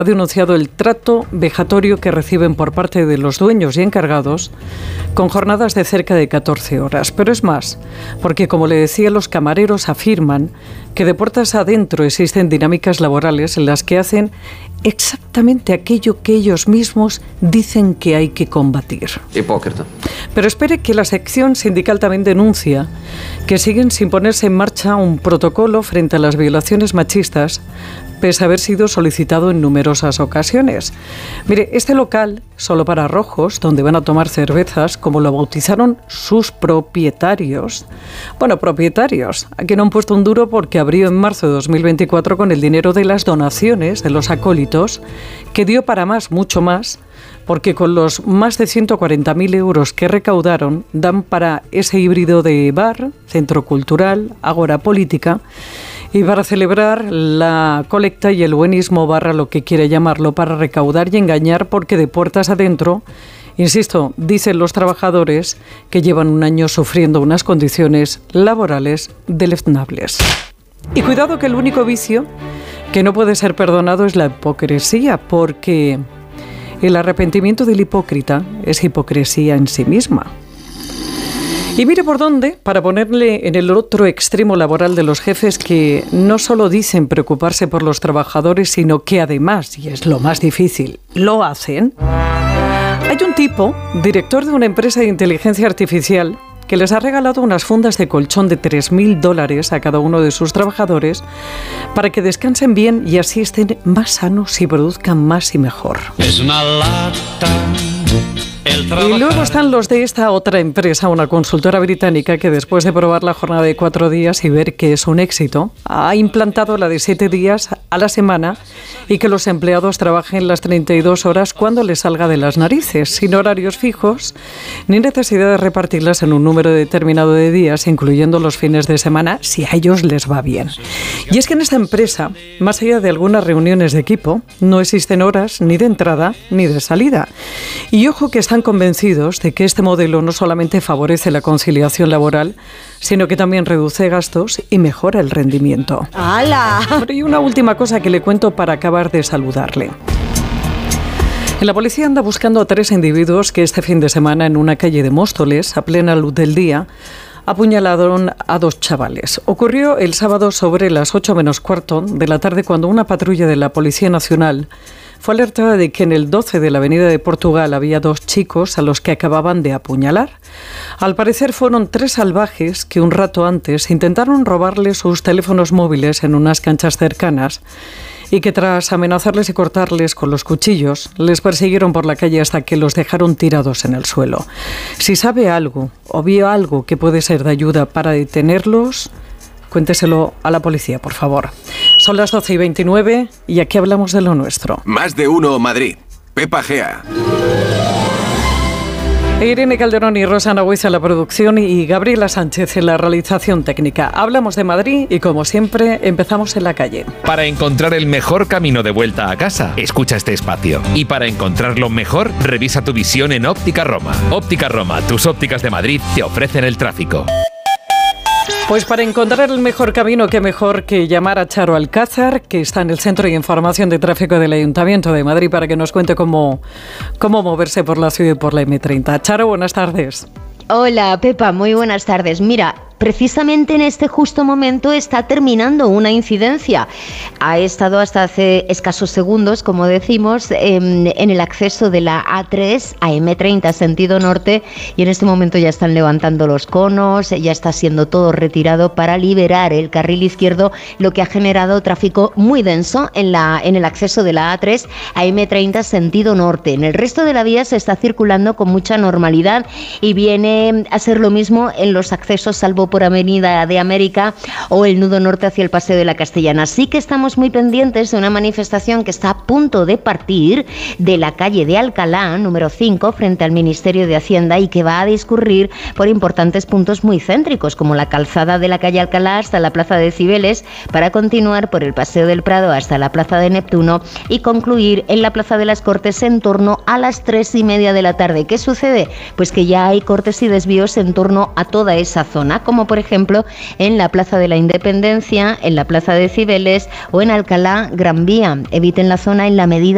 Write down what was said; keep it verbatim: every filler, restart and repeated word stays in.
ha denunciado el trato vejatorio que reciben por parte de los dueños y encargados con jornadas de cerca de catorce horas. Pero es más, porque como le decía, los camareros afirman que de puertas adentro existen dinámicas laborales en las que hacen exactamente aquello que ellos mismos dicen que hay que combatir. Hipócrita. Pero espere que la sección sindical también denuncia que siguen sin ponerse en marcha un protocolo frente a las violaciones machistas, pese a haber sido solicitado en numerosas ocasiones. Mire, este local, solo para rojos, donde van a tomar cervezas, como lo bautizaron sus propietarios. Bueno, propietarios, aquí no han puesto un duro porque abrió en marzo de dos mil veinticuatro con el dinero de las donaciones de los acólitos, que dio para más, mucho más, porque con los más de ciento cuarenta mil euros que recaudaron, dan para ese híbrido de bar, centro cultural, ágora política, y para celebrar la colecta y el buenismo barra lo que quiere llamarlo, para recaudar y engañar, porque de puertas adentro, insisto, dicen los trabajadores que llevan un año sufriendo unas condiciones laborales deleznables. Y cuidado, que el único vicio que no puede ser perdonado es la hipocresía, porque el arrepentimiento del hipócrita es hipocresía en sí misma. Y mire por dónde, para ponerle en el otro extremo laboral de los jefes, que no solo dicen preocuparse por los trabajadores, sino que además, y es lo más difícil, lo hacen. Hay un tipo, director de una empresa de inteligencia artificial, que les ha regalado unas fundas de colchón de tres mil dólares a cada uno de sus trabajadores para que descansen bien y así estén más sanos y produzcan más y mejor. Es una lata. Y luego están los de esta otra empresa, una consultora británica, que después de probar la jornada de cuatro días y ver que es un éxito, ha implantado la de siete días a la semana y que los empleados trabajen las treinta y dos horas cuando les salga de las narices, sin horarios fijos, ni necesidad de repartirlas en un número determinado de días, incluyendo los fines de semana, si a ellos les va bien. Y es que en esta empresa, más allá de algunas reuniones de equipo, no existen horas ni de entrada ni de salida. Y ojo, que están convencidos de que este modelo no solamente favorece la conciliación laboral, sino que también reduce gastos y mejora el rendimiento. ¡Hala! Pero y una última cosa que le cuento para acabar de saludarle. La policía anda buscando a tres individuos que este fin de semana en una calle de Móstoles, a plena luz del día, apuñalaron a dos chavales. Ocurrió el sábado sobre las ocho menos cuarto de la tarde, cuando una patrulla de la Policía Nacional fue alertada de que en el doce de la Avenida de Portugal había dos chicos a los que acababan de apuñalar. Al parecer fueron tres salvajes que un rato antes intentaron robarles sus teléfonos móviles en unas canchas cercanas y que tras amenazarles y cortarles con los cuchillos, les persiguieron por la calle hasta que los dejaron tirados en el suelo. Si sabe algo o vio algo que puede ser de ayuda para detenerlos, cuénteselo a la policía, por favor. Son las doce y veintinueve y aquí hablamos de lo nuestro. Más de uno Madrid. Pepa Gea. Irene Calderón y Rosana Huiza en la producción y Gabriela Sánchez en la realización técnica. Hablamos de Madrid y, como siempre, empezamos en la calle. Para encontrar el mejor camino de vuelta a casa, escucha este espacio. Y para encontrarlo mejor, revisa tu visión en Óptica Roma. Óptica Roma, tus ópticas de Madrid, te ofrecen el tráfico. Pues para encontrar el mejor camino, qué mejor que llamar a Charo Alcázar, que está en el Centro de Información de Tráfico del Ayuntamiento de Madrid, para que nos cuente cómo, cómo moverse por la ciudad y por la eme treinta. Charo, buenas tardes. Hola, Pepa, muy buenas tardes. Mira, precisamente en este justo momento está terminando una incidencia. Ha estado hasta hace escasos segundos, como decimos, en, en el acceso de la A tres a eme treinta sentido norte, y en este momento ya están levantando los conos, ya está siendo todo retirado para liberar el carril izquierdo, lo que ha generado tráfico muy denso en, la, en el acceso de la A tres a eme treinta sentido norte. En el resto de la vía se está circulando con mucha normalidad y viene a ser lo mismo en los accesos, salvo por Avenida de América o el nudo norte hacia el Paseo de la Castellana. Sí que estamos muy pendientes de una manifestación que está a punto de partir de la calle de Alcalá, número cinco, frente al Ministerio de Hacienda, y que va a discurrir por importantes puntos muy céntricos, como la calzada de la calle Alcalá hasta la Plaza de Cibeles, para continuar por el Paseo del Prado hasta la Plaza de Neptuno y concluir en la Plaza de las Cortes en torno a las tres y media de la tarde. ¿Qué sucede? Pues que ya hay cortes y desvíos en torno a toda esa zona, como por ejemplo en la Plaza de la Independencia, en la Plaza de Cibeles o en Alcalá Gran Vía. Eviten la zona en la medida